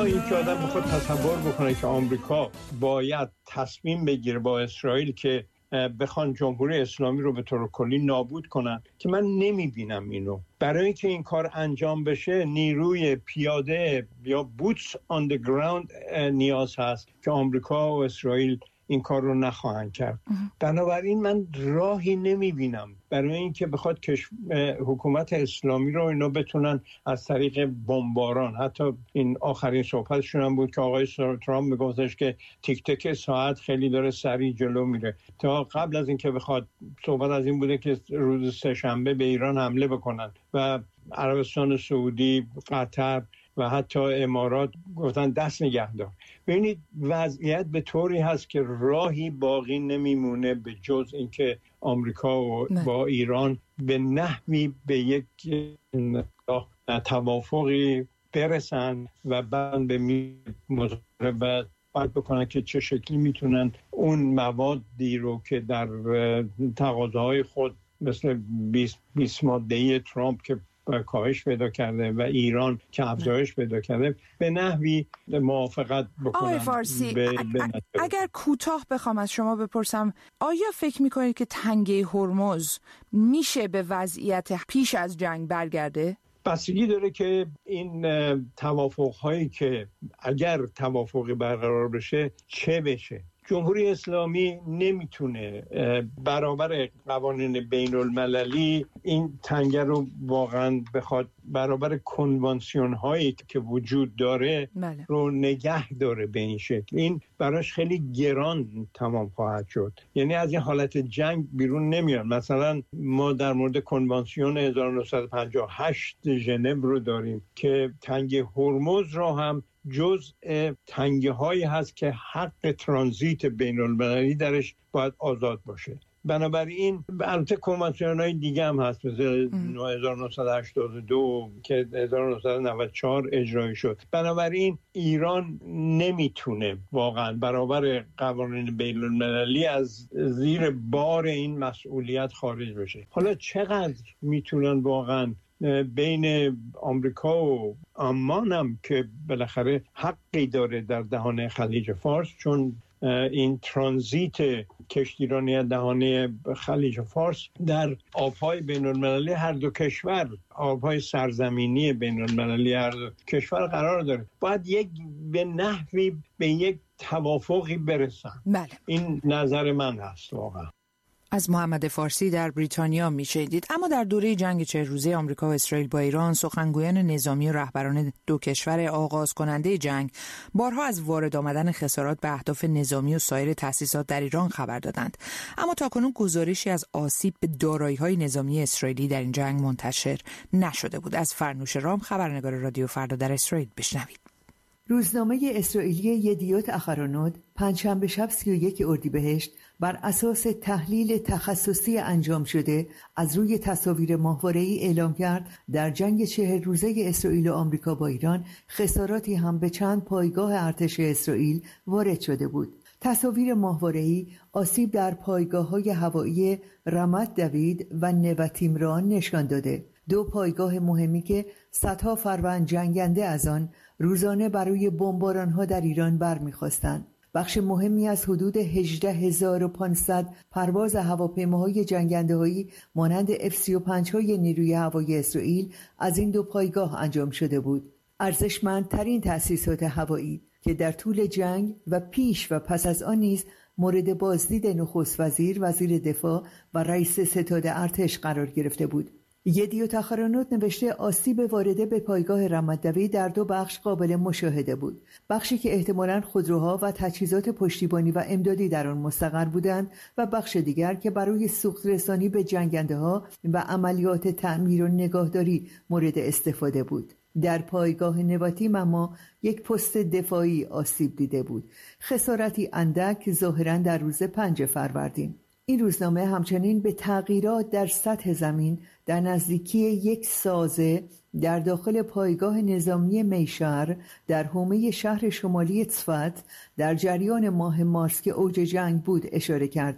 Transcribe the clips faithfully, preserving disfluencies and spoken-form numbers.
اینکه آدم بخواد تصور بکنه که آمریکا باید تصمیم بگیره با اسرائیل که بخوان جمهوری اسلامی رو به طور کلی نابود کنن، که من نمیبینم اینو. برای اینکه این کار انجام بشه نیروی پیاده یا بوتس آن دی گراوند نیاز هست که آمریکا و اسرائیل این کار رو نخواهند کرد. بنابراین من راهی نمیبینم برای اینکه بخواد کش... حکومت اسلامی رو اینا بتونن از طریق بمباران، حتی این آخرین صحبتشون هم بود که آقای ترامپ میگفتش که تیک تک ساعت خیلی داره سریع جلو میره. تا قبل از اینکه بخواد صحبت از این بوده که روز سه‌شنبه به ایران حمله بکنن و عربستان سعودی، قطر و حتی امارات گفتن دست نگه دار. ببینید وضعیت به طوری هست که راهی باقی نمیمونه به جز اینکه آمریکا و نه. با ایران به نحوی به یک توافقی برسن و بعد به مذاکره باید بکنن که چه شکلی میتونن اون موادی رو که در تقاضاهای خود مثل بیست ماده‌ای ترامپ که کاهش پیدا کرده و ایران که افزایش پیدا کرده به نحوی موافقت بکنن. آقای فارسی، به ا- اگر کوتاه بخوام از شما بپرسم، آیا فکر میکنید که تنگه هرمز میشه به وضعیت پیش از جنگ برگرده؟ بستگی داره که این توافق هایی که اگر توافقی برقرار بشه چه بشه. جمهوری اسلامی نمیتونه برابر قوانین بین المللی این تنگه رو واقعا بخواد برابر کنوانسیون هایی که وجود داره بله. رو نگه داره به این شکل. این براش خیلی گران تمام خواهد شد. یعنی از این حالت جنگ بیرون نمیاد. مثلا ما در مورد کنوانسیون هزار و نهصد و پنجاه و هشت ژنو رو داریم که تنگه هرمز را هم جزء تنگه هایی هست که حق ترانزیت بین المللی درش باید آزاد باشه. بنابراین البته کنوانسیون های دیگه هم هست مثل هزار و نهصد و هشتاد و دو که هزار و نهصد و نود و چهار اجرایی شد. بنابراین ایران نمیتونه واقعا برابر قوانین بین المللی از زیر بار این مسئولیت خارج بشه. حالا چقدر میتونن واقعا بین آمریکا و عمان هم که بالاخره حقی داره در دهانه خلیج فارس، چون این ترانزیت کشتیرانی دهانه خلیج فارس در آبهای بین المللی هر دو کشور، آبهای سرزمینی بین المللی هر دو کشور قرار داره، باید یک به نحوی به یک توافقی برسن. بله. این نظر من هست واقعا. از محمد فارسی در بریتانیا میشنیدید. اما در دوره جنگ چهل روزه آمریکا و اسرائیل با ایران، سخنگویان نظامی و رهبران دو کشور آغاز کننده جنگ بارها از وارد آمدن خسارات به اهداف نظامی و سایر تأسیسات در ایران خبر دادند. اما تاکنون گزارشی از آسیب به دارایی‌های نظامی اسرائیلی در این جنگ منتشر نشده بود. از فرنوش رام، خبرنگار رادیو فردا در اسرائیل، بشنوید. روزنامه اسرائیلی یدیوت اخرونوت پنجشنبه شب سی و یک اردیبهشت بر اساس تحلیل تخصصی انجام شده از روی تصاویر ماهواره‌ای اعلام کرد در جنگ چهل روزه اسرائیل و آمریکا با ایران خساراتی هم به چند پایگاه ارتش اسرائیل وارد شده بود. تصاویر ماهواره‌ای آسیب در پایگاه‌های هوایی رمت دوید و نوتیمران نشان داده، دو پایگاه مهمی که صدها فروند جنگنده از آن روزانه برای بمباران‌ها در ایران برمی‌خواستند. بخش مهمی از حدود هجده هزار و پانصد پرواز هواپیماهای جنگنده‌هایی مانند اف سی و پنج های نیروی هوایی اسرائیل از این دو پایگاه انجام شده بود. ارزشمندترین تأسیسات هوایی که در طول جنگ و پیش و پس از آن نیز مورد بازدید نخست وزیر، وزیر دفاع و رئیس ستاد ارتش قرار گرفته بود. یدیوت اخرونوت نوشته آسیب وارده به پایگاه رمت دوید در دو بخش قابل مشاهده بود. بخشی که احتمالاً خودروها و تجهیزات پشتیبانی و امدادی در آن مستقر بودند و بخش دیگر که برای سوخت رسانی به جنگنده‌ها و عملیات تعمیر و نگهداری مورد استفاده بود. در پایگاه نواتیم اما یک پست دفاعی آسیب دیده بود. خسارتی اندک ظاهراً در روز پنج فروردین. این روزنامه همچنین به تغییرات در سطح زمین در نزدیکی یک سازه در داخل پایگاه نظامی میشر در حومه شهر شمالی تصفت در جریان ماه مارس که اوج جنگ بود اشاره کرده.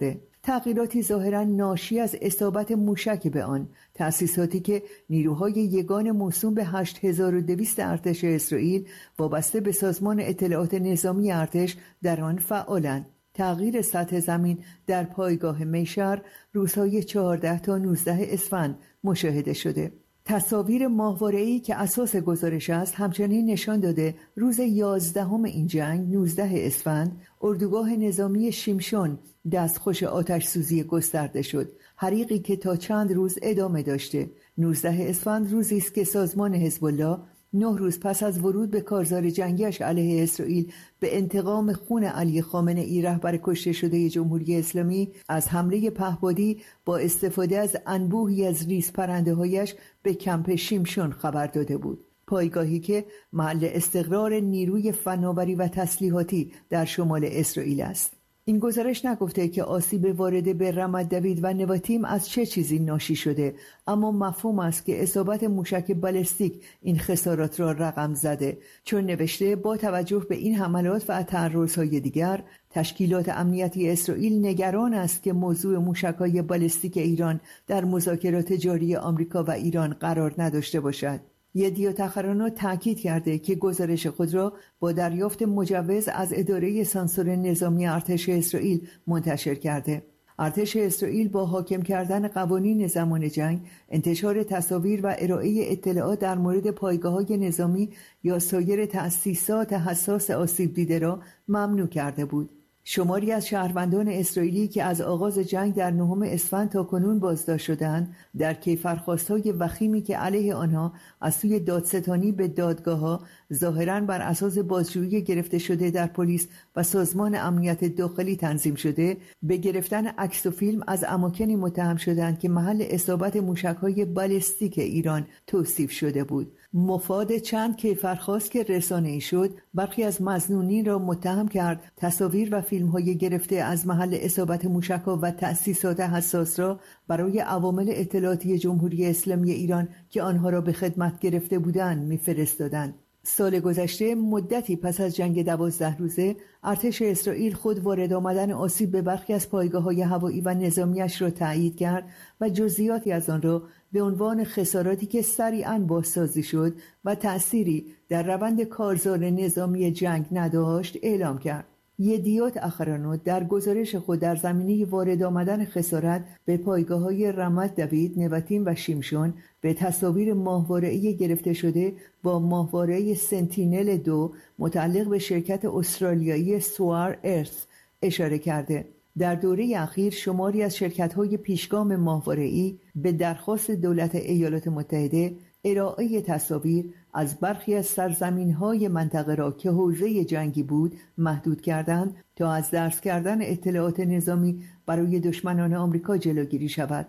تغییراتی ظاهراً ناشی از اصابت موشک به آن. تأسیساتی که نیروهای یگان موسوم به هشت هزار و دویست ارتش اسرائیل وابسته به سازمان اطلاعات نظامی ارتش در آن فعالند. تغییر سطح زمین در پایگاه میشر روزهای چهارده تا نوزده اسفند مشاهده شده. تصاویر ماهواره‌ای که اساس گزارش است همچنین نشان داده روز یازدهم این جنگ نوزده اسفند اردوگاه نظامی شیمشون دستخوش آتش سوزی گسترده شد، حریقی که تا چند روز ادامه داشته. نوزده اسفند روزی است که سازمان حزب الله نه روز پس از ورود به کارزار جنگیش علیه اسرائیل به انتقام خون علی خامنه‌ای رهبر کشته شده جمهوری اسلامی از حمله پهپادی با استفاده از انبوهی از ریز پرنده‌هایش به کمپ شیمشون خبر داده بود، پایگاهی که محل استقرار نیروی فناوری و تسلیحاتی در شمال اسرائیل است. این گزارش نگفته که آسیب وارده به رمت دوید و نواتیم از چه چیزی ناشی شده، اما مفهوم است که اصابت موشک بالستیک این خسارات را رقم زده، چون نوشته با توجه به این حملات و تعرضهای دیگر تشکیلات امنیتی اسرائیل نگران است که موضوع موشک‌های بالستیک ایران در مذاکرات جاری آمریکا و ایران قرار نداشته باشد. یدیوت اخرانوت تاکید کرده که گزارش خود را با دریافت مجوز از اداره سانسور نظامی ارتش اسرائیل منتشر کرده. ارتش اسرائیل با حاکم کردن قوانین زمان جنگ، انتشار تصاویر و ارائه اطلاعات در مورد پایگاه‌های نظامی یا سایر تأسیسات حساس آسیب دیده را ممنوع کرده بود. شماری از شهروندان اسرائیلی که از آغاز جنگ در نهم اسفند تا کنون بازداشت شدند، در کیفرخواست‌های وخیمی که علیه آنها از سوی دادستانی به دادگاه‌ها ظاهراً بر اساس بازجویی گرفته شده در پلیس و سازمان امنیت داخلی تنظیم شده، به گرفتن عکس و فیلم از اماکنی متهم شدند که محل اصابت موشک‌های بالستیک ایران توصیف شده بود. مفاد چند کیفرخواست که رسانه‌ای شد، برخی از مظنونین را متهم کرد تصاویر و فیلم‌های گرفته از محل اصابت موشک‌ها و تأسیسات حساس را برای عوامل اطلاعاتی جمهوری اسلامی ایران که آنها را به خدمت گرفته بودند می‌فرستادند. سال گذشته مدتی پس از جنگ دوازده روزه، ارتش اسرائیل خود وارد آمدن آسیب به برخی از پایگاه‌های هوایی و نظامیش را تایید کرد و جزئیاتی از آن را به عنوان خساراتی که سریعاً بازسازی شد و تأثیری در روند کارزار نظامی جنگ نداشت اعلام کرد. یدیوت اخرانوت در گزارش خود در زمینه وارد آمدن خسارت به پایگاه‌های رمت دوید، نواتیم و شیمشون به تصاویر ماهواره‌ای گرفته شده با ماهواره سنتینل دو متعلق به شرکت استرالیایی سوار ارث اشاره کرده. در دوره اخیر شماری از شرکت‌های پیشگام ماهواره‌ای به درخواست دولت ایالات متحده ارائه تصاویر از برخی از سرزمین‌های منطقه را که حوزه جنگی بود محدود کردند تا از درس کردن اطلاعات نظامی برای دشمنان آمریکا جلوگیری شود.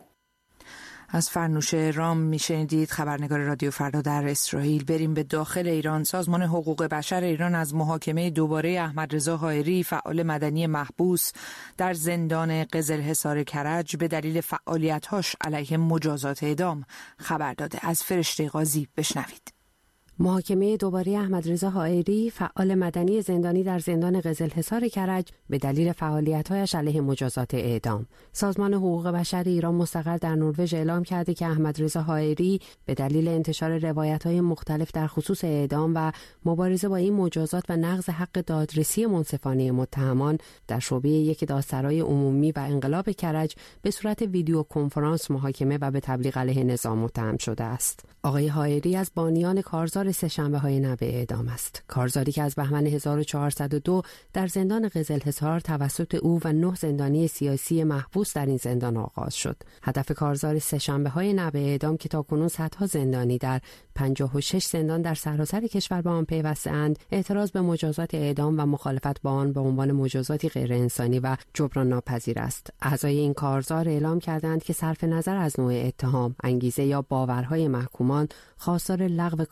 از فرنوشه رام میشنیدید، خبرنگار رادیو فردا در اسرائیل. بریم به داخل ایران. سازمان حقوق بشر ایران از محاکمه دوباره احمد رضا حائری، فعال مدنی محبوس در زندان قزلحصار کرج به دلیل فعالیت‌هاش علیه مجازات اعدام خبر داده. از فرشته قاضی بشنوید. محاکمه دوباره احمد رضا حائری، فعال مدنی زندانی در زندان قزلحصار کرج به دلیل فعالیت‌هایش علیه مجازات اعدام. سازمان حقوق بشر ایران مستقر در نروژ اعلام کرده که احمد رضا حائری به دلیل انتشار روایت‌های مختلف در خصوص اعدام و مبارزه با این مجازات و نقض حق دادرسی منصفانه متهمان در شعبه یک دادسرای عمومی و انقلاب کرج به صورت ویدیو کنفرانس محاکمه و به تبلیغ علیه نظام متهم شده است. آقای حائری از بانیان کارزار سه‌شنبه‌های نو اعدام است. کارزاری که از بهمن هزار و چهارصد و دو در زندان قزلحصار توسط او و نه زندانی سیاسی محبوس در این زندان آغاز شد. هدف کارزار سه‌شنبه‌های نو اعدام که تاکنون صدها زندانی در پنجاه و شش زندان در سراسر کشور به آن پیوسته‌اند، اعتراض به مجازات اعدام و مخالفت با آن به عنوان مجازاتی غیر انسانی و جبران ناپذیر است. اعضای این کارزار اعلام کردند که صرف نظر از نوع اتهام، انگیزه یا باورهای محکومان، خواستار لغو کامل این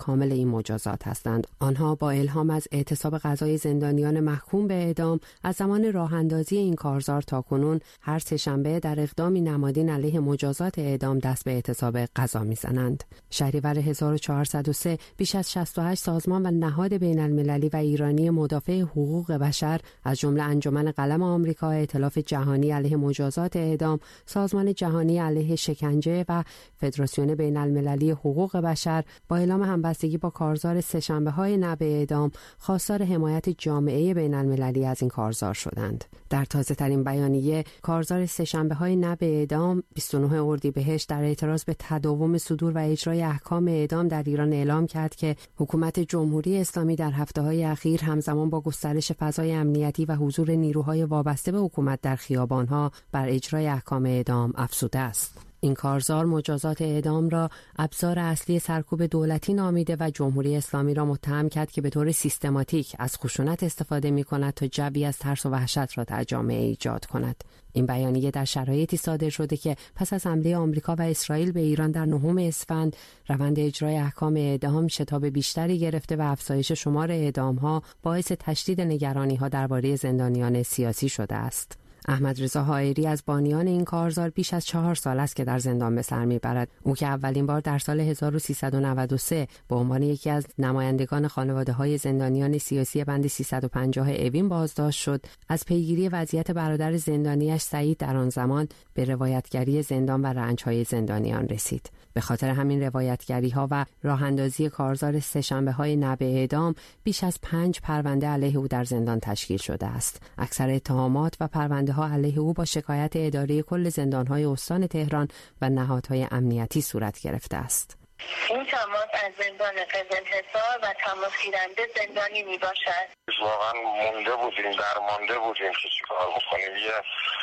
این مجازات هستند. آنها با الهام از اعتصاب قضای زندانیان محکوم به اعدام از زمان راه اندازی این کارزار تاکنون هر سه‌شنبه در اقدامی نمادین علیه مجازات اعدام دست به اعتصاب قضا می‌زنند. شهریور هزار و چهارصد و سه بیش از شصت و هشت سازمان و نهاد بین‌المللی و ایرانی مدافع حقوق بشر از جمله انجمن قلم آمریکا، ائتلاف جهانی علیه مجازات اعدام، سازمان جهانی علیه شکنجه و فدراسیون بین‌المللی حقوق بشر با اعلام همبستگی با کارزار سه‌شنبه‌های نه به اعدام خواستار حمایت جامعه بین‌المللی از این کارزار شدند. در تازه‌ترین بیانیه کارزار سه‌شنبه‌های نه به اعدام بیست و نه اردیبهشت در اعتراض به تداوم صدور و اجرای احکام اعدام در ایران اعلام کرد که حکومت جمهوری اسلامی در هفته‌های اخیر همزمان با گسترش فضای امنیتی و حضور نیروهای وابسته به حکومت در خیابان‌ها بر اجرای احکام اعدام افزوده است. این کارزار مجازات اعدام را ابزار اصلی سرکوب دولتی نامیده و جمهوری اسلامی را متهم کرد که به طور سیستماتیک از خشونت استفاده می‌کند تا جوی از ترس و وحشت را در جامعه ایجاد کند. این بیانیه در شرایطی صادر شده که پس از حمله آمریکا و اسرائیل به ایران در نهم اسفند روند اجرای احکام اعدام شتاب بیشتری گرفته و افزایش شمار اعدام‌ها باعث تشدید نگرانی‌ها درباره زندانیان سیاسی شده است. احمد رضا حائری از بانیان این کارزار بیش از چهار سال است که در زندان به سر میبرد. او که اولین بار در سال هزار و سیصد و نود و سه به عنوان یکی از نمایندگان خانواده‌های زندانیان سیاسی بند سیصد و پنجاه اوین بازداشت شد، از پیگیری وضعیت برادر زندانیش سعید در آن زمان به روایتگری زندان و رنج‌های زندانیان رسید. به خاطر همین روایتگری‌ها و راه‌اندازی کارزار سه‌شنبه‌های نه به اعدام بیش از پنج پرونده علیه او در زندان تشکیل شده است. اکثر اتهامات و پرونده‌ها علیه او با شکایت اداره کل زندان‌های استان تهران و نهادهای امنیتی صورت گرفته است. این تماس از زندان قزلحصار و تماس گیرنده زندانی می باشد. واقعا مونده بودیم، درمانده بودیم که چیکار بکنیم. یه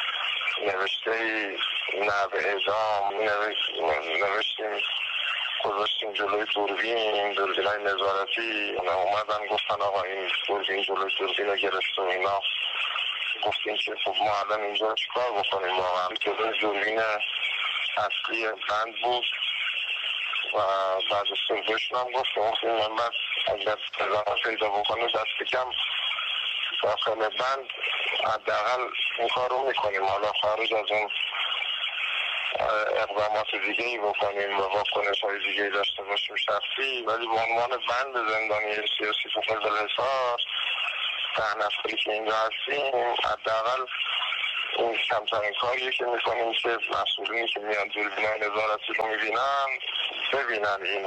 نوشته نه به اعدام نوشتیم، گذاشتیم جلوی دوربین، دوربینای نظارتی اومدن گفتن آقا این دوربین جلوی دوربین رو گرفت و اینا. گفتیم که خب ما الان اینجا چیکار بکنیم؟ واقعا جلوی دوربین اصلی بند بود و بعد از صبحشون هم گفتیم گفتیم من بعد اگر تزمان پیدا بکنه دست کم داخل بند حداقل این کار رو میکنیم، حالا خارج از اون اقدامات دیگه ای بکنیم و واکنش های دیگه ای داشته باشیم شخصی، ولی به عنوان بند زندانی سیاسی تو قزلحصار ده نفری که اینجا هستیم حداقل این کمترین کاریه که میکنیم که مسئولینی که میان دوربینای نظارتی رو میبینن ببینن این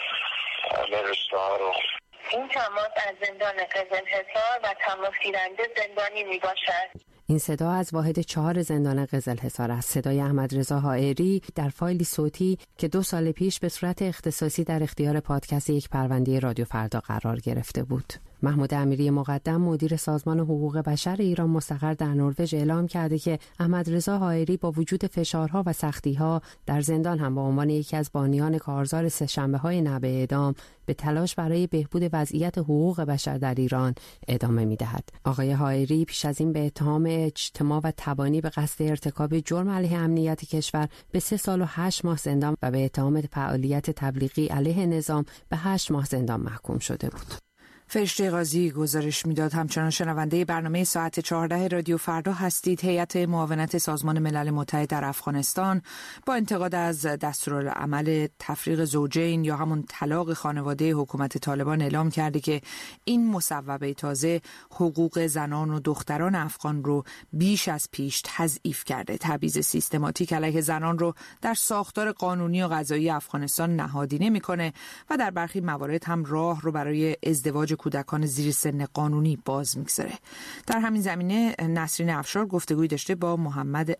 نوشته ها رو. این تماس از زندان قزلحصار و تماس گیرنده زندانی می باشد. این صدا از واحد چهار زندان قزلحصار است. صدای احمد رضا حائری در فایلی صوتی که دو سال پیش به صورت اختصاصی در اختیار پادکست یک پرونده رادیو فردا قرار گرفته بود. محمود امیری مقدم مدیر سازمان حقوق بشر ایران مستقر در نروژ اعلام کرده که احمد رضا حائری با وجود فشارها و سختی‌ها در زندان هم با عنوان یکی از بانیان کارزار سه‌شنبه‌های نه به اعدام به تلاش برای بهبود وضعیت حقوق بشر در ایران ادامه می‌دهد. آقای حائری پیش از این به اتهام اجتماع و تبانی به قصد ارتکاب جرم علیه امنیت کشور به سه سال و هشت ماه زندان و به اتهام فعالیت تبلیغی علیه نظام به هشت ماه زندان محکوم شده بود. فرشته قاضی گزارش میداد. همچنان شنونده برنامه ساعت چهارده رادیو فردا هستید. هیئت معاونت سازمان ملل متحد در افغانستان با انتقاد از دستورالعمل تفریق زوجین یا همون طلاق خانواده حکومت طالبان اعلام کرده که این مصوبه تازه حقوق زنان و دختران افغان رو بیش از پیش تضعیف کرده. تبعیض سیستماتیک علیه زنان رو در ساختار قانونی و قضایی افغانستان نهادینه میکنه و در برخی موارد هم راه رو برای ازدواج کودکان زیر سن قانونی باز میگذاره. در همین زمینه نسرین افشار گفتگوی داشته با محمد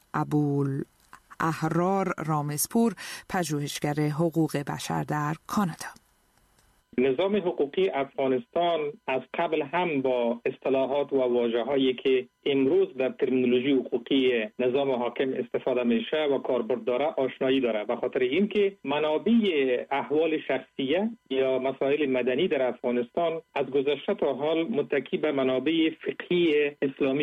ابوالاحرار رامزپور، پژوهشگر حقوق بشر در کانادا. نظام حقوقی افغانستان از قبل هم با اصطلاحات و واژه‌هایی که امروز در ترمینولوژی حقوقی نظام حاکم استفاده میشه و کاربرد داره آشنایی داره، به خاطر اینکه منابع احوال شخصیه یا مسائل مدنی در افغانستان از گذشته تا حال متکی به منابع فقهی اسلامی بوده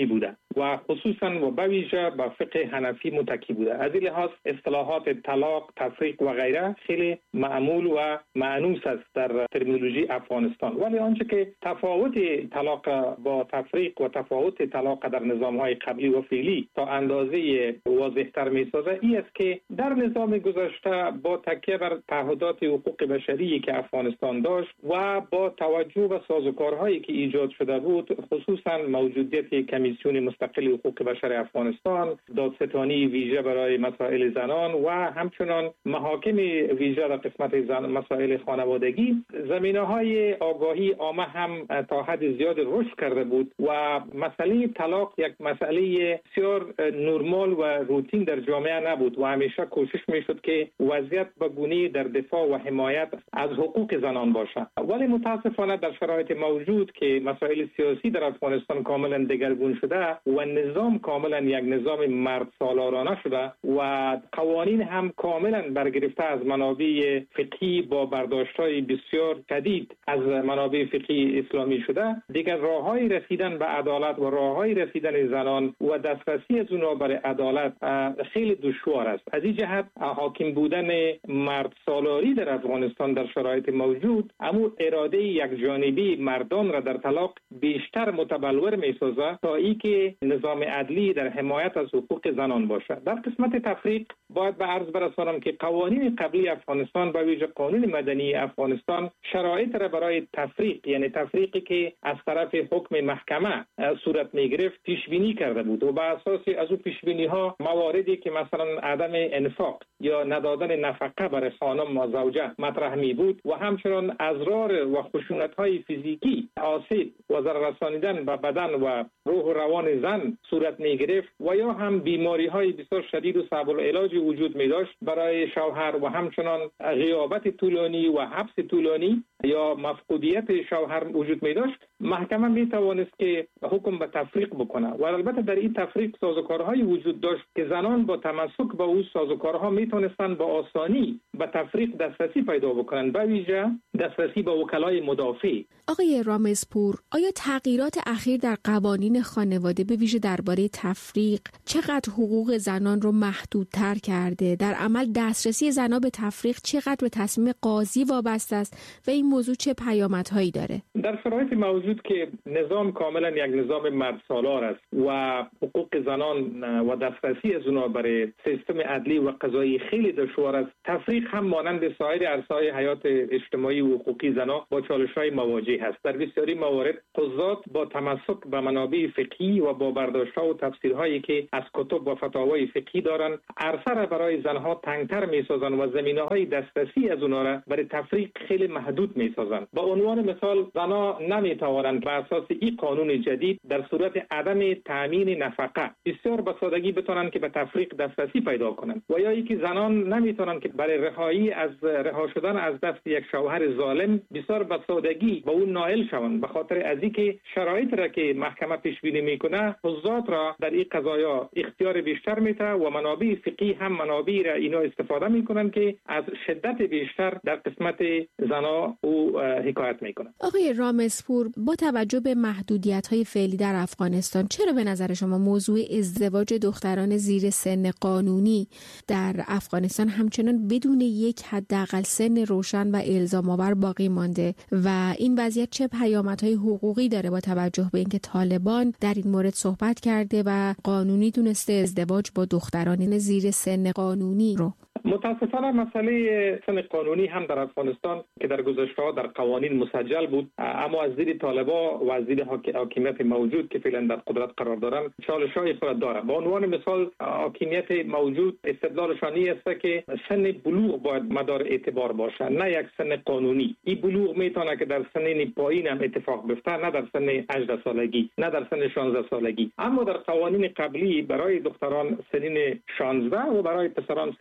و خصوصا و به ویژه به فقه حنفی متکی بوده. از این لحاظ اصطلاحات طلاق، تفریق و غیره خیلی معمول و مانوس است در ترمینولوژی افغانستان. ولی آنچه که تفاوت طلاق با تفریق و تفاوت طلاق در نظام‌های قبلی و فعلی تا اندازه واضح‌تر می‌سازه این است که در نظام گذشته با تکیه بر تعهدات حقوق بشری که افغانستان داشت و با توجه به سازوکارهایی که ایجاد شده بود، خصوصا موجودیت کمیسیون مستقل حقوق بشر افغانستان، دادستانی ویژه برای مسائل زنان و همچنان محاکم ویژه در قسمت زن مسائل خانوادگی، زمینه‌های آگاهی عامه هم تا حد زیاد رشد کرده بود و مسئله طلاق یک مسئله بسیار نرمال و روتین در جامعه نبود و همیشه کوشش میشد که وضعیت به گونه‌ای در دفاع و حمایت از حقوق زنان باشد. ولی متاسفانه در شرایط موجود که مسائل سیاسی در افغانستان کاملا دگرگون شده و نظام کاملا یک نظام مرد سالارانه شده و قوانین هم کاملا برگرفته از منابع فقهی با برداشت‌های بسیار شدید از منابع فقهی اسلامی شده، دیگر راه‌های رسیدن به عدالت و راه‌های رسیدن زنان و دسترسی از اونها برای عدالت خیلی دشوار است. از این جهت حاکم بودن مرد سالاری در افغانستان در شرایط موجود اما اراده یک جانبی مردان را در طلاق بیشتر متبلور می‌سازد تا اینکه نظام عدلی در حمایت از حقوق زنان باشد. در قسمت تفریق باید به عرض برسانم که قوانین قبلی افغانستان به ویژه قانون مدنی افغانستان شرایط را برای تفریق، یعنی تفریقی که از طرف حکم محکمه صورت می‌گرفت، پیش بینی کرده بود و بر اساس از او پیش بینی‌ها مواردی که مثلا عدم انفاق یا ندادن نفقه برای خانم و زوجه مطرح می بود و همچنان اضرار و خشونت‌های فیزیکی، آسیب و ضرر رسانیدن به بدن و روح و روان زن صورت می گرفت و یا هم بیماری‌های بسیار شدید و صعب العلاج وجود می داشت برای شوهر و همچنان غیابت طولانی و حبس طولانی یا مفقودیت شوهر وجود می داشت، محکمه می توانست که حکم به تفریق بکنه و البته در این تفریق سازوکارهایی وجود داشت که زنان با تمسک به اون سازوکارها می توانستند با آسانی به تفریق دسترسی پیدا بکنند، به ویژه دسترسی به وکلای مدافع. آقای رامزپور، آیا تغییرات اخیر در قوانین خانواده به ویژه درباره تفریق چقدر حقوق زنان رو محدودتر کرده؟ در عمل دسترسی زنان به تفریق چقدر به تصمیم قاضی وابسته است و این موضوع چه پیامدهایی داره؟ در شرایط موجود که نظام کاملا یک نظام مرد سالار است و حقوق زنان و دسترسی از اونها برای سیستم عدلی و قضایی خیلی دشوار است، تفریق هم مانند سایر عرصه‌های حیات اجتماعی و حقوقی زنان با چالش‌های مواجه است. در بسیاری موارد قضات با تمسک به منابع فقهی و با برداشت‌ها و تفسیرهایی که از کتب و فتاوای فقهی دارند، عرصه را برای زنها تنگتر می‌سازند و زمینه‌های دسترسی از اونها را برای تفریق خیلی محدود می‌سازند. با عنوان مثال، زنها نمی‌توانند بر اساس این قانون جدید در صورت عدم تامین نفقه بسیار به سادگی بتوانند که به تفریق دسترسی پیدا کنند و یا اینکه زنان نمی‌توانند که برای رهایی از رها شدن از دست یک شوهر ظالم بسیار به سادگی به اون نائل شوند، به خاطر از اینکه شرایط را که محکمه پیش بینی میکنه قضات را در این قضایا اختیار بیشتر میده و منابع فقهی هم منابع را اینا استفاده میکنن که از شدت بیشتر در قسمت زنا او حکایت میکنن. آقای رامزپور، با توجه به محدودیت‌های فعلی در افغانستان، چرا به نظر شما موضوع ازدواج دختران زیر سن قانونی در افغانستان همچنان بدون یک حداقل سن روشن و الزام آور باقی مانده و این وضعیت چه پیامدهای حقوقی داره با توجه به اینکه طالبان در این مورد صحبت کرده و قانونی دونسته ازدواج با دختران زیر سن قانونی رو؟ متاسفانه مسئله سن قانونی هم در افغانستان که در گذشته در قوانین مسجل بود، اما از دید طالبا و از دید حاکمیت موجود که فعلا در قدرت قرار دارند چالش‌های خود دارند. به عنوان مثال، حاکمیت موجود استدلالشان است که سن بلوغ باید مدار اعتبار باشه، نه یک سن قانونی. این بلوغ میتونه که در سن پایین هم اتفاق بیفته، نه در سن هجده سالگی، نه در سن شانزده سالگی. اما در قوانین قبلی برای دختران سنین شانزده و برای پسران سنین هجده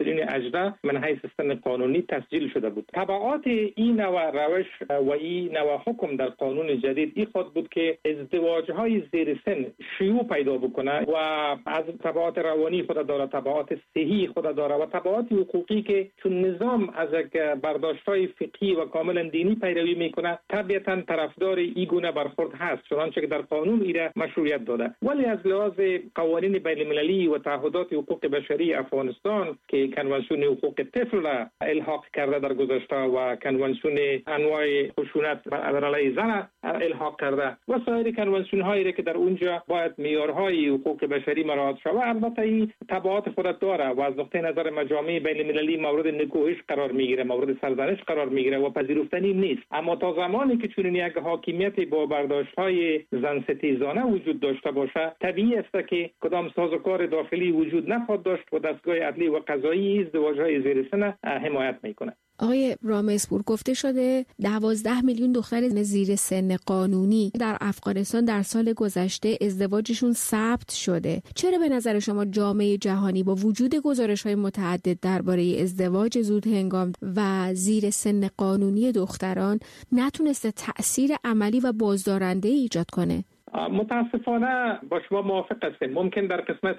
هجده من حیث سن قانونی تسجیل شده بود. تبعات این نوع روش و این نوع حکم در قانون جدید این خود بود که ازدواج های زیر سن شیوع پیدا بکنه و از تبعات روانی خود داره، تبعات صحی خود داره و تبعات حقوقی که چون نظام از یک برداشت های فقهی و کاملا دینی پیروی میکنه طبیعتا طرفدار این گونه برخورد هست، چنانچه که در قانون ایره مشروعیت داده. ولی از لحاظ قوانین بین المللی و تعهدات حقوق بشری افغانستان که کنوانسیون حقوق طفل را الحاق کرده در گذشته و کنوانسیون انواع خشونت بر علیه زن الحاق کرده و سایر کنوانسیون هایی که در اونجا باید معیارهای حقوق بشری مراعات شود، البته این تبعات خودت داره و از نقطه نظر مجامع بین المللی مورد نکوهش قرار میگیره، مورد سرزنش قرار میگیره و پذیرفتنی نیست. اما تا زمانی که چنین یک حاکمیت با برداشت های زن ستیزانه وجود داشته باشه، طبیعی است که کدام سازوکار داخلی وجود نخواهد داشت و دستگاه عدلی و قضایی ازدواج‌های زیر سن حمایت میکنه. آقای رامزپور، گفته شده دوازده میلیون دختر زیر سن قانونی در افغانستان در سال گذشته ازدواجشون ثبت شده. چرا به نظر شما جامعه جهانی با وجود گزارش‌های متعدد درباره ازدواج زود هنگام و زیر سن قانونی دختران نتونسته تأثیر عملی و بازدارنده ایجاد کنه؟ متاسفانه با شما موافق هستیم. ممکن در قسمت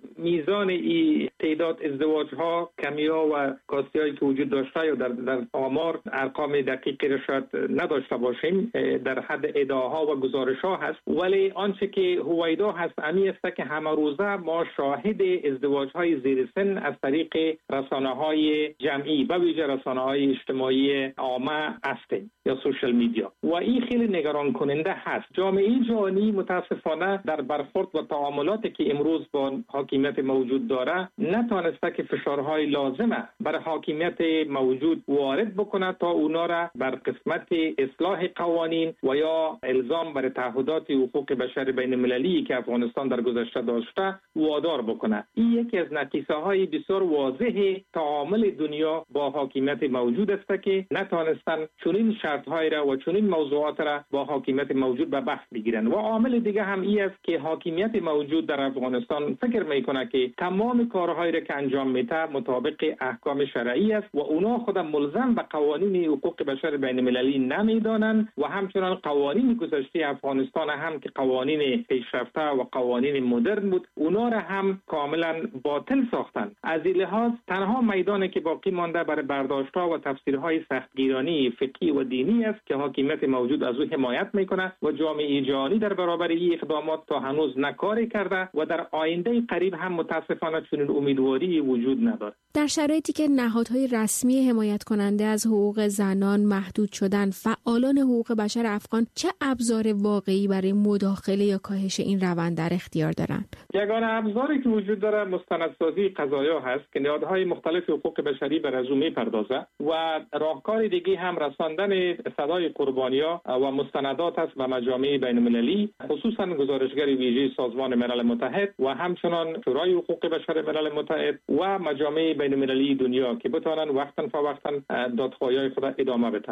میزان ای تعداد ازدواج ها کمی ها و کاستی هایی که وجود داشته یا در, در آمار ارقام دقیقی را شاید نداشته باشیم، در حد ادعاها و گزارش ها هست، ولی آنچه که هویدا هست امی است که همه روزه ما شاهد ازدواج های زیر سن از طریق رسانه های جمعی و ویژه رسانه های اجتماعی عامه هستیم یا سوشال میدیا و این خیلی نگران کننده هست. جامعه جهانی متاسفانه در برخورد و تعاملاتی که امروز با حاکمیت موجود داره نتوانسته که فشارهای لازمه برای حاکمیت موجود وارد بکنه تا اونا را بر قسمت اصلاح قوانین و یا الزام بر تعهدات حقوق بشر بین المللی که افغانستان در گذشته داشته وادار بکنه. این یکی از نقیصه های بسیار واضح تعامل دنیا با حاکمیت موجود است که نتوانستن چنین شرط های را و چنین موضوعات را با حاکمیت موجود به بحث بگیرن. و عامل دیگه هم این است که حاکمیت موجود در افغانستان فکر میکنه که تمام کارهایی را که انجام میده مطابق احکام شرعی است و اونا خود ملزم به قوانین حقوق بشر بین المللی نمیدانند و همچنان قوانین گذشته افغانستان هم که قوانین پیشرفته و قوانین مدرن بود اونا را هم کاملا باطل ساختند. از این لحاظ تنها میدانی که باقی مانده برای برداشت‌ها و تفسیرهای سختگیرانه فقهی و دینی است که حاکمیت موجود از او حمایت میکنه و جامعه جهانی در برابر این اقدامات تا هنوز نکاری کرده و در آینده قریب هم متاسفانه چنین امیدواری وجود ندارد. در شرایطی که نهادهای رسمی حمایت کننده از حقوق زنان محدود شدن، فعالان حقوق بشر افغان چه ابزار واقعی برای مداخله یا کاهش این روند در اختیار دارند؟ یگانه ابزاری که وجود داره مستندسازی قضایا هست که نهادهای مختلف حقوق بشری بر از اون میپردازه و راهکار دیگه هم رساندن صدای قربانیا و مستندات است به مجامع بین المللی، خصوصا گزارشگر ویژه سازمان ملل متحد و همچنان شورای حقوق بشر ملل متحد و مجامع بین المللی دنیا که بتوانند وقتا فوقتا دادخواهی‌های خود ادامه بدن.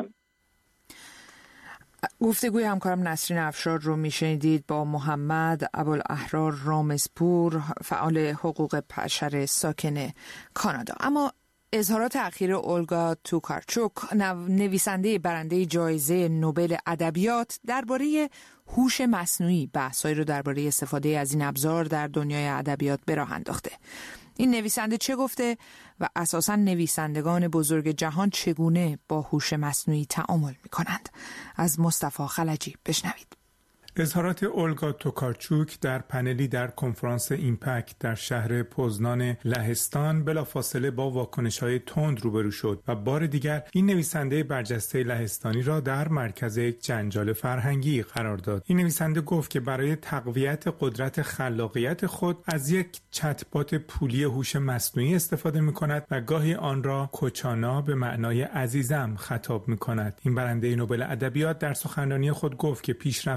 گفتگوی همکارم نسرین افشار رو میشنیدید با محمد ابوالاحرار رامزپور، فعال حقوق بشر ساکن کانادا. اما اظهارات اخیر اولگا توکارچوک، نویسنده برنده جایزه نوبل ادبیات، درباره هوش مصنوعی بحثایی رو درباره استفاده از این ابزار در دنیای ادبیات به راه انداخته. این نویسنده چه گفته و اساساً نویسندگان بزرگ جهان چگونه با هوش مصنوعی تعامل می‌کنند؟ از مصطفی خلجی بشنوید. اظهارات اولگا توکارچوک در پنلی در کنفرانس ایمپکت در شهر پوزنان لهستان بلافاصله با واکنش‌های تند روبرو شد و بار دیگر این نویسنده برجسته لهستانی را در مرکز یک جنجال فرهنگی قرار داد. این نویسنده گفت که برای تقویت قدرت خلاقیت خود از یک چت‌بات پولی هوش مصنوعی استفاده می‌کند و گاهی آن را کوچانا به معنای عزیزم خطاب می‌کند. این برنده نوبل ادبیات در سخنرانی خود گفت که پیشرفته‌ترین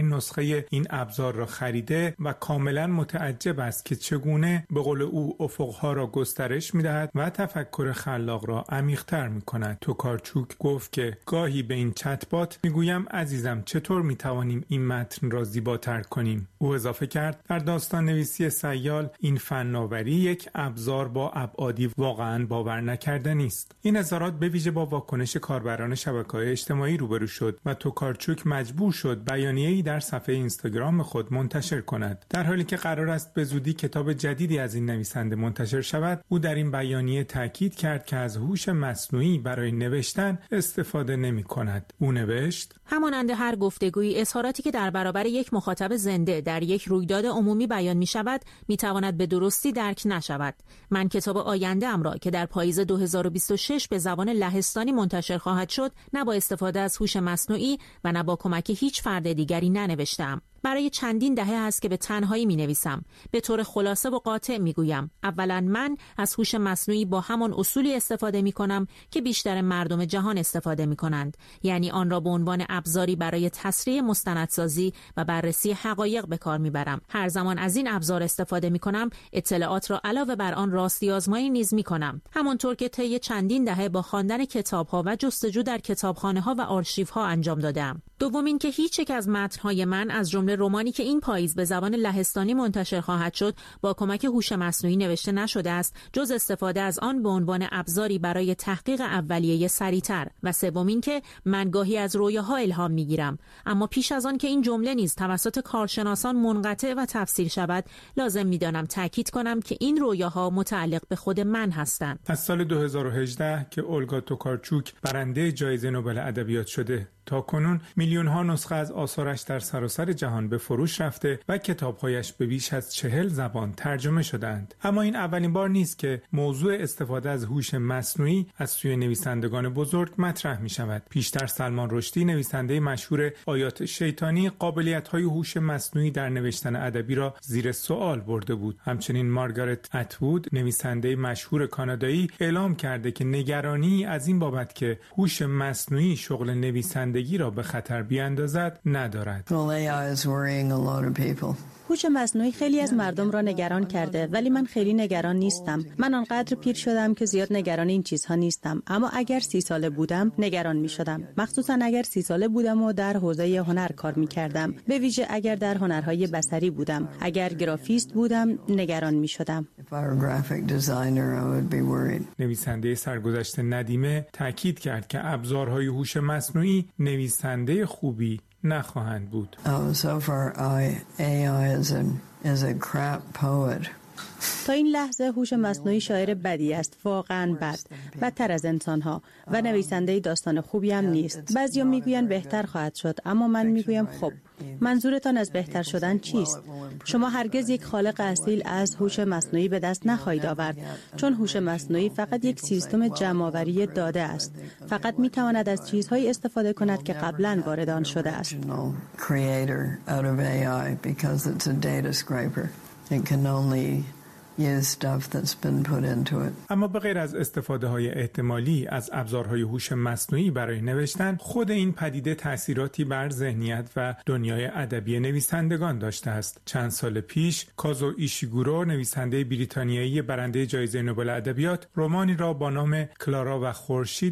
اولین نسخه این ابزار را خریده و کاملا متعجب است که چگونه به قول او افقها را گسترش می‌دهد و تفکر خلاق را عمیق‌تر می‌کند. توکارچوک گفت که گاهی به این چت‌بات میگویم عزیزم چطور می‌توانیم این متن را زیباتر کنیم. او اضافه کرد در داستان نویسی سیال این فناوری یک ابزار با ابعادی واقعاً باور نکردنی است. این اظهارات به ویژه با واکنش کاربران شبکه‌های اجتماعی روبرو شد و توکارچوک مجبور شد بیانیه‌ای در صفحه اینستاگرام خود منتشر کند. در حالی که قرار است به زودی کتاب جدیدی از این نویسنده منتشر شود، او در این بیانیه تاکید کرد که از هوش مصنوعی برای نوشتن استفاده نمی‌کند. او نوشت: همانند هر گفتگویی، اظهاراتی که در برابر یک مخاطب زنده در یک رویداد عمومی بیان می‌شود، می‌تواند به درستی درک نشود. من کتاب آینده ام را که در پاییز دو هزار و بیست و شش به زبان لهستانی منتشر خواهد شد، نه با استفاده از هوش مصنوعی و نه با کمک هیچ فرد دیگری ننوشتم. برای چندین دهه است که به تنهایی می نویسم. به طور خلاصه و قاطع می گویم. اولا من از هوش مصنوعی با همان اصولی استفاده می کنم که بیشتر مردم جهان استفاده می کنند. یعنی آن را به عنوان ابزاری برای تسریع مستندسازی و بررسی حقایق به کار می برم. هر زمان از این ابزار استفاده می کنم، اطلاعات را علاوه بر آن راستی آزمایی نیز می کنم. همانطور که طی چندین دهه با خواندن کتاب‌ها و جستجو در کتابخانه‌ها و آرشیوها انجام دادم. دوم این که هیچ یک از متن‌های من از جمله رمانی که این پاییز به زبان لهستانی منتشر خواهد شد با کمک هوش مصنوعی نوشته نشده است، جز استفاده از آن به عنوان ابزاری برای تحقیق اولیه سریع‌تر. و سوم این که من گاهی از رویاها الهام می‌گیرم، اما پیش از آن که این جمله نیز توسط کارشناسان منقطع و تفسیر شود، لازم می‌دانم تاکید کنم که این رویاها متعلق به خود من هستند. از سال دو هزار و هجده که اولگا توکارچوک برنده جایزه نوبل ادبیات شده تا کنون میلیون ها نسخه از آثارش در سراسر جهان به فروش رفته و کتاب‌هایش به بیش از چهل زبان ترجمه شدند. اما این اولین بار نیست که موضوع استفاده از هوش مصنوعی از سوی نویسندگان بزرگ مطرح می شود. پیشتر سلمان رشدی، نویسنده مشهور آیات شیطانی، قابلیت‌های هوش مصنوعی در نوشتن ادبی را زیر سوال برده بود. همچنین مارگارت اتوود، نویسنده مشهور کانادایی، اعلام کرده که نگرانی از این بابت که هوش مصنوعی شغل نویسنده را به خطر بیاندازد ندارد. هوش مصنوعی خیلی از مردم را نگران کرده، ولی من خیلی نگران نیستم. من آنقدر پیر شدم که زیاد نگران این چیزها نیستم، اما اگر سی ساله بودم نگران می شدم. مخصوصا اگر سی ساله بودم و در حوزه هنر کار می کردم، به ویژه اگر در هنرهای بصری بودم. اگر گرافیست بودم نگران می شدم. نویسنده سرگذشت ندیمه تاکید کرد که ابزارهای هوش مصنوعی نویسنده خوبی نخواهند بود. Oh, so far A I is a, is a crap poet. تا این لحظه هوش مصنوعی شاعر بدی است، واقعا بد، بدتر از انسان‌ها و نویسنده داستان خوبی هم نیست. بعضیا میگویند بهتر خواهد شد، اما من میگویم خب منظورتان از بهتر شدن چیست؟ شما هرگز یک خالق اصیل از هوش مصنوعی به دست نخواهید آورد، چون هوش مصنوعی فقط یک سیستم جمع‌آوری داده است. فقط میتواند از چیزهایی استفاده کند که قبلا وارد آن شده است. It can only use stuff that's been put into it. اما به غیر از استفاده های احتمالی از ابزارهای هوش مصنوعی برای نوشتن، خود این پدیده تأثیراتی بر ذهنیت و دنیای ادبی نویسندگان داشته است. چند سال پیش کازو ایشیگورو، نویسنده بریتانیایی برنده جایزه نوبل ادبیات، رمانی را با نام کلارا و خورشید